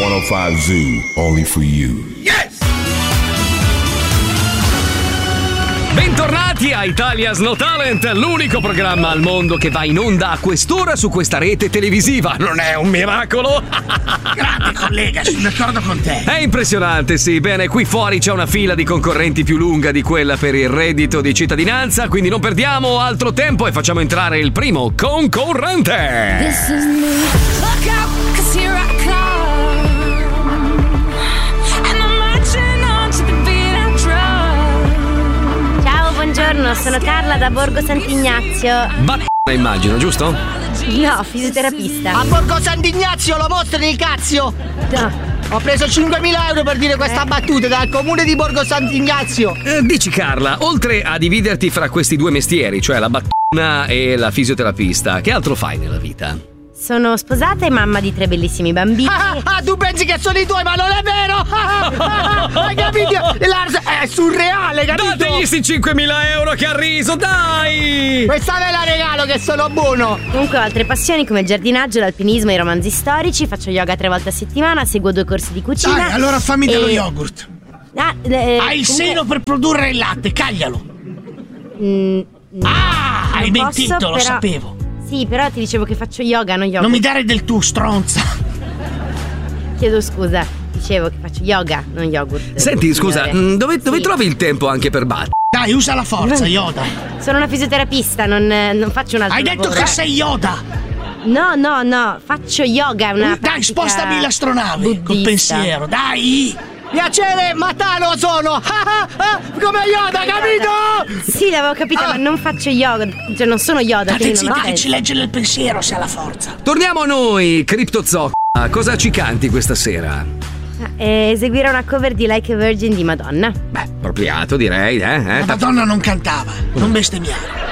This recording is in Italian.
105 Zoo, only for you. Yes! Bentornati a Italia's No Talent, l'unico programma al mondo che va in onda a quest'ora su questa rete televisiva. Non è un miracolo? Grande collega, sono d'accordo con te. È impressionante, sì. Bene, qui fuori c'è una fila di concorrenti più lunga di quella per il reddito di cittadinanza, quindi non perdiamo altro tempo e facciamo entrare il primo concorrente. This is me. Look out, 'cause here I come. And I'm marching on to the beat I drum. Ciao, buongiorno, sono Carla da Borgo Sant'Ignazio. Immagino, giusto? No, fisioterapista. A Borgo Sant'Ignazio lo mostri il cazzo? No. Ho preso 5.000 euro per dire questa battuta dal comune di Borgo Sant'Ignazio. Dici Carla, oltre a dividerti fra questi due mestieri, cioè la battuna e la fisioterapista, che altro fai nella vita? Sono sposata e mamma di 3 bellissimi bambini. Tu pensi che sono i tuoi, ma non è vero! Hai capito? Lars è surreale, capito? Dategli sti 5.000 euro che ha riso, dai! Questa ve la regalo che sono buono! Comunque ho altre passioni come il giardinaggio, l'alpinismo e i romanzi storici. Faccio yoga 3 volte a settimana, seguo 2 corsi di cucina. Dai, allora fammi dello yogurt. Hai il seno per produrre il latte, caglialo. Hai mentito, posso, lo sapevo. Sì, però ti dicevo che faccio yoga, non yogurt. Non mi dare del tu, stronza. Chiedo scusa, dicevo che faccio yoga, non yogurt. Senti, scusa, dove Sì. trovi il tempo anche per battere? Dai, usa la forza, Yoda. Sono una fisioterapista, non faccio un altro Hai detto lavoro. che sei Yoda. No, faccio yoga, è una Dai, spostami l'astronave col buddista. pensiero, dai. Piacere, Matano sono! Come Yoda, capito? Sì, l'avevo capito, ma non faccio yoga, cioè non sono Yoda. State quindi non zitti ha che senso. ci legge nel pensiero se ha la forza. Torniamo a noi, CryptoZocca. Cosa ci canti questa sera? Eseguire una cover di Like a Virgin di Madonna. Beh, appropriato direi, La Madonna non cantava, non bestemmiare.